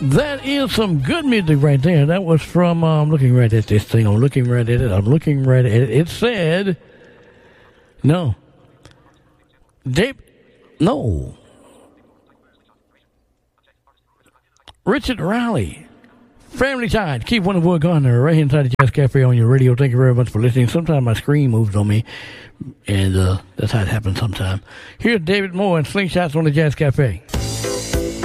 That is some good music right there. That was from, I'm looking right at this thing. I'm looking right at it. It said, no. No. Richard Riley. Family Tide. Keep one of Wood Gardner right here inside the Jazz Cafe on your radio. Thank you very much for listening. Sometimes my screen moves on me, and that's how it happens sometimes. Here's David Moore and Slingshots on the Jazz Cafe.